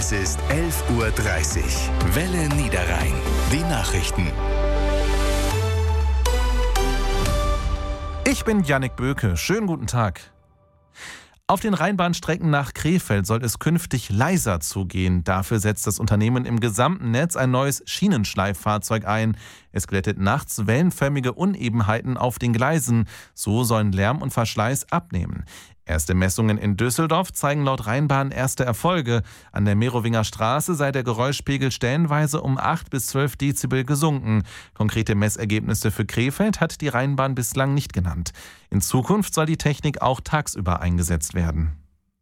Es ist 11:30 Uhr. Welle Niederrhein. Die Nachrichten. Ich bin Jannik Böke. Schönen guten Tag. Auf den Rheinbahnstrecken nach Krefeld soll es künftig leiser zugehen. Dafür setzt das Unternehmen im gesamten Netz ein neues Schienenschleiffahrzeug ein. Es glättet nachts wellenförmige Unebenheiten auf den Gleisen. So sollen Lärm und Verschleiß abnehmen. Erste Messungen in Düsseldorf zeigen laut Rheinbahn erste Erfolge. An der Merowinger Straße sei der Geräuschpegel stellenweise um 8 bis 12 Dezibel gesunken. Konkrete Messergebnisse für Krefeld hat die Rheinbahn bislang nicht genannt. In Zukunft soll die Technik auch tagsüber eingesetzt werden.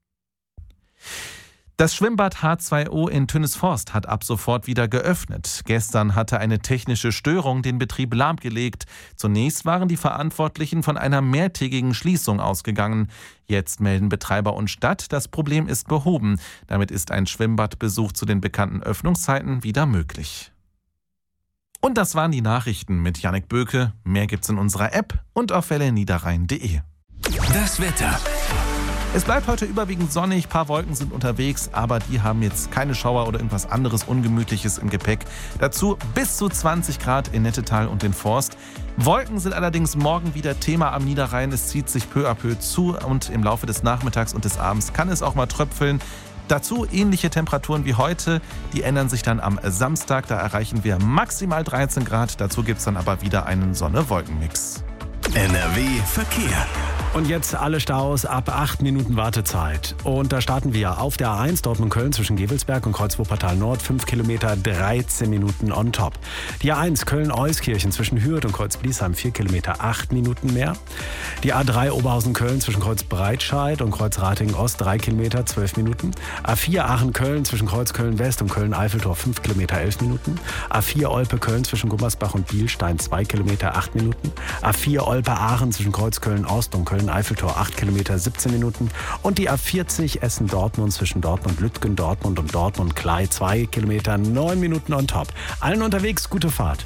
Das Schwimmbad H2O in Tönnesforst hat ab sofort wieder geöffnet. Gestern hatte eine technische Störung den Betrieb lahmgelegt. Zunächst waren die Verantwortlichen von einer mehrtägigen Schließung ausgegangen. Jetzt melden Betreiber und Stadt, das Problem ist behoben. Damit ist ein Schwimmbadbesuch zu den bekannten Öffnungszeiten wieder möglich. Und das waren die Nachrichten mit Jannik Böke. Mehr gibt's in unserer App und auf welleniederrhein.de. Das Wetter. Es bleibt heute überwiegend sonnig, ein paar Wolken sind unterwegs, aber die haben jetzt keine Schauer oder irgendwas anderes Ungemütliches im Gepäck. Dazu bis zu 20 Grad in Nettetal und den Forst. Wolken sind allerdings morgen wieder Thema am Niederrhein. Es zieht sich peu à peu zu und im Laufe des Nachmittags und des Abends kann es auch mal tröpfeln. Dazu ähnliche Temperaturen wie heute, die ändern sich dann am Samstag. Da erreichen wir maximal 13 Grad, dazu gibt es dann aber wieder einen Sonne-Wolken-Mix. NRW Verkehr. Und jetzt alle Staus ab 8 Minuten Wartezeit. Und da starten wir auf der A1 Dortmund-Köln zwischen Gevelsberg und Kreuzwuppertal Nord. 5 Kilometer, 13 Minuten on top. Die A1 Köln-Euskirchen zwischen Hürth und Kreuz-Bliesheim 4 Kilometer, 8 Minuten mehr. Die A3 Oberhausen-Köln zwischen Kreuz-Breitscheid und Kreuz-Ratingen-Ost 3 Kilometer, 12 Minuten. A4 Aachen-Köln zwischen Kreuz-Köln-West und Köln-Eiffeltor 5 Kilometer, 11 Minuten. A4 Olpe-Köln zwischen Gummersbach und Bielstein 2 Kilometer, 8 Minuten. A4 Olpe-Aachen zwischen Kreuz-Köln-Ost und Köln-Eiffeltor 8 Kilometer, 17 Minuten. Und die A40 Essen-Dortmund zwischen Dortmund-Lütgen, Dortmund und Dortmund-Klei 2 Kilometer, 9 Minuten on top. Allen unterwegs gute Fahrt.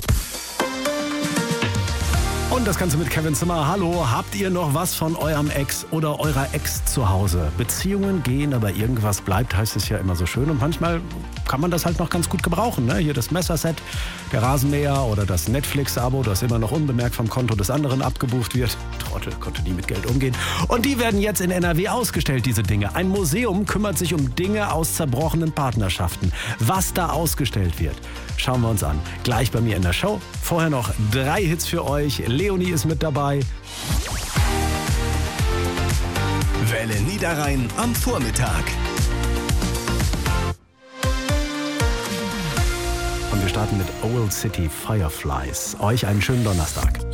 Und das Ganze mit Kevin Zimmer. Hallo, habt ihr noch was von eurem Ex oder eurer Ex zu Hause? Beziehungen gehen, aber irgendwas bleibt, heißt es ja immer so schön. Und manchmal kann man das halt noch ganz gut gebrauchen. Ne? Hier das Messerset, der Rasenmäher oder das Netflix-Abo, das immer noch unbemerkt vom Konto des anderen abgebucht wird. Trottel, konnte nie mit Geld umgehen. Und die werden jetzt in NRW ausgestellt, diese Dinge. Ein Museum kümmert sich um Dinge aus zerbrochenen Partnerschaften. Was da ausgestellt wird, schauen wir uns an. Gleich bei mir in der Show. Vorher noch 3 Hits für euch. Leonie ist mit dabei. Welle Niederrhein am Vormittag. Und wir starten mit Old City Fireflies. Euch einen schönen Donnerstag.